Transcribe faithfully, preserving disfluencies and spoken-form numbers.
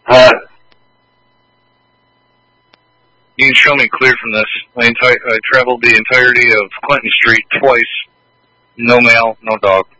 Uh, You can show me clear from this. I, enti- I traveled the entirety of Clinton Street twice. No mail, no dog.